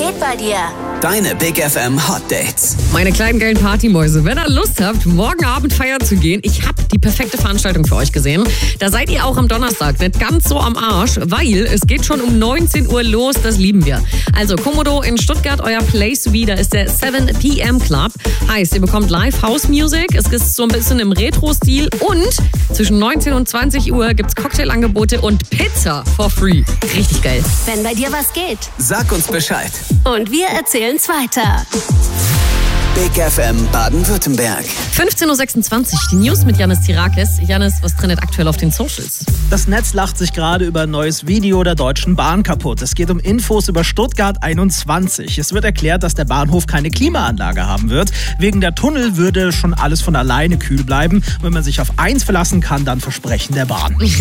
geht bei dir? Deine Big FM Hot Dates. Meine kleinen geilen Partymäuse, wenn ihr Lust habt, morgen Abend feiern zu gehen, ich habe die perfekte Veranstaltung für euch gesehen. Da seid ihr auch am Donnerstag nicht ganz so am Arsch, weil es geht schon um 19 Uhr los, das lieben wir. Also Komodo in Stuttgart, euer Place to be, da ist der 7 PM Club. Heißt, ihr bekommt Live House Music, es ist so ein bisschen im Retro-Stil und zwischen 19 und 20 Uhr gibt's Cocktailangebote und Pizza for free. Richtig geil. Wenn bei dir was geht. Sag uns Bescheid. Und wir erzählen's weiter. Big FM Baden-Württemberg. 15.26 Uhr, die News mit Janis Tirakis. Janis, was trendet aktuell auf den Socials? Das Netz lacht sich gerade über ein neues Video der Deutschen Bahn kaputt. Es geht um Infos über Stuttgart 21. Es wird erklärt, dass der Bahnhof keine Klimaanlage haben wird. Wegen der Tunnel würde schon alles von alleine kühl bleiben. Und wenn man sich auf eins verlassen kann, dann Versprechen der Bahn. Big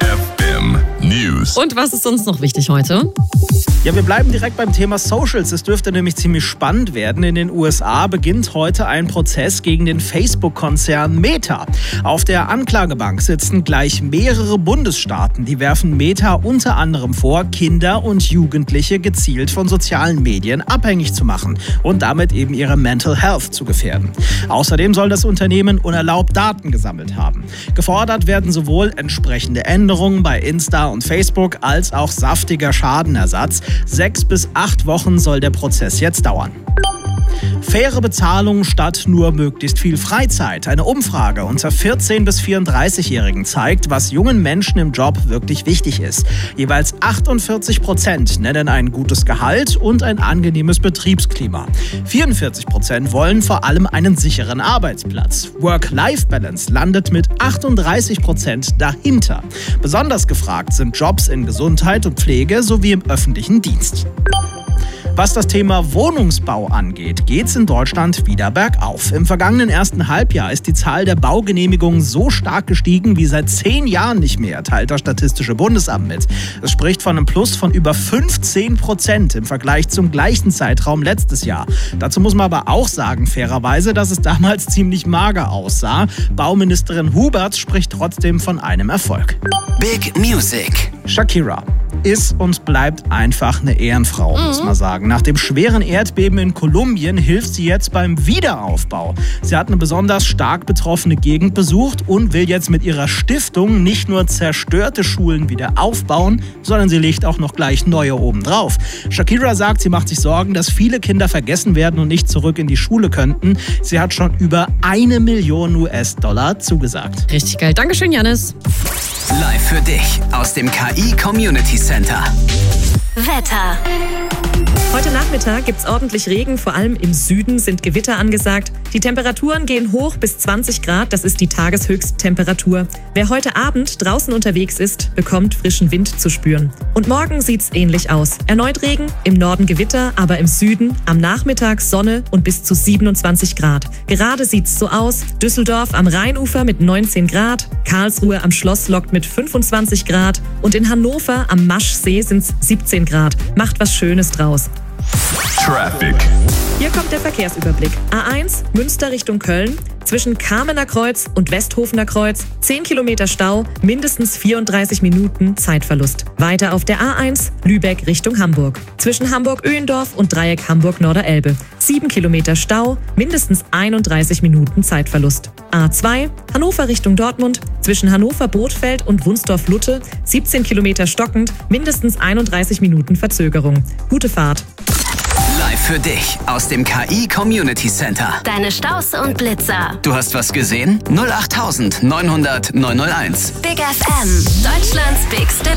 FM News. Und was ist sonst noch wichtig heute? Ja, wir bleiben direkt beim Thema Socials. Es dürfte nämlich ziemlich spannend werden. In den USA beginnt heute ein Prozess gegen den Facebook-Konzern Meta. Auf der Anklagebank sitzen gleich mehrere Bundesstaaten. Die werfen Meta unter anderem vor, Kinder und Jugendliche gezielt von sozialen Medien abhängig zu machen und damit eben ihre Mental Health zu gefährden. Außerdem soll das Unternehmen unerlaubt Daten gesammelt haben. Gefordert werden sowohl entsprechende Änderungen bei Insta und Facebook als auch saftiger Schadenersatz. 6 bis 8 Wochen soll der Prozess jetzt dauern. Faire Bezahlung statt nur möglichst viel Freizeit. Eine Umfrage unter 14- bis 34-Jährigen zeigt, was jungen Menschen im Job wirklich wichtig ist. Jeweils 48% nennen ein gutes Gehalt und ein angenehmes Betriebsklima. 44% wollen vor allem einen sicheren Arbeitsplatz. Work-Life-Balance landet mit 38% dahinter. Besonders gefragt sind Jobs in Gesundheit und Pflege sowie im öffentlichen Dienst. Was das Thema Wohnungsbau angeht, geht's in Deutschland wieder bergauf. Im vergangenen ersten Halbjahr ist die Zahl der Baugenehmigungen so stark gestiegen wie seit 10 Jahren nicht mehr, teilt das Statistische Bundesamt mit. Es spricht von einem Plus von über 15% im Vergleich zum gleichen Zeitraum letztes Jahr. Dazu muss man aber auch sagen, fairerweise, dass es damals ziemlich mager aussah. Bauministerin Hubert spricht trotzdem von einem Erfolg. Big Music. Shakira ist und bleibt einfach eine Ehrenfrau, muss man sagen. Nach dem schweren Erdbeben in Kolumbien hilft sie jetzt beim Wiederaufbau. Sie hat eine besonders stark betroffene Gegend besucht und will jetzt mit ihrer Stiftung nicht nur zerstörte Schulen wieder aufbauen, sondern sie legt auch noch gleich neue obendrauf. Shakira sagt, sie macht sich Sorgen, dass viele Kinder vergessen werden und nicht zurück in die Schule könnten. Sie hat schon über 1 Million US-Dollar zugesagt. Richtig geil. Dankeschön, Janis. Live für dich aus dem KI Community Center. Wetter. Heute Nachmittag gibt's ordentlich Regen, vor allem im Süden sind Gewitter angesagt. Die Temperaturen gehen hoch bis 20 Grad, das ist die Tageshöchsttemperatur. Wer heute Abend draußen unterwegs ist, bekommt frischen Wind zu spüren. Und morgen sieht's ähnlich aus. Erneut Regen, im Norden Gewitter, aber im Süden am Nachmittag Sonne und bis zu 27 Grad. Gerade sieht's so aus, Düsseldorf am Rheinufer mit 19 Grad, Karlsruhe am Schloss lockt mit 25 Grad und in Hannover am Maschsee sind's 17 Grad. Macht was Schönes draus. Traffic. Hier kommt der Verkehrsüberblick. A1 Münster Richtung Köln. Zwischen Kamener Kreuz und Westhofener Kreuz 10 Kilometer Stau, mindestens 34 Minuten Zeitverlust. Weiter auf der A1 Lübeck Richtung Hamburg. Zwischen Hamburg-Öhendorf und Dreieck Hamburg-Norderelbe 7 Kilometer Stau, mindestens 31 Minuten Zeitverlust. A2 Hannover Richtung Dortmund. Zwischen Hannover-Bothfeld und Wunsdorf-Lutte 17 Kilometer stockend, mindestens 31 Minuten Verzögerung. Gute Fahrt. Live für dich aus dem KI Community Center. Deine Staus und Blitzer. Du hast was gesehen? 08900 901. Big FM. Deutschlands bigste